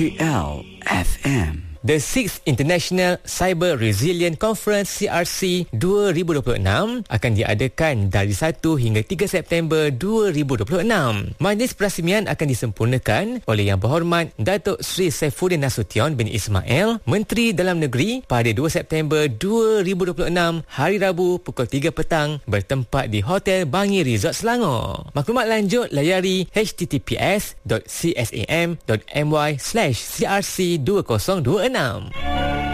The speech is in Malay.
LFM. The 6th International Cyber Resilient Conference CRC 2026 akan diadakan dari 1 hingga 3 September 2026. Majlis perasmian akan disempurnakan oleh Yang Berhormat Datuk Seri Saifuddin Nasution bin Ismail, Menteri Dalam Negeri, pada 2 September 2026 hari Rabu pukul 3 petang bertempat di Hotel Bangi Resort Selangor. Maklumat lanjut layari https.csam.my/crc2026.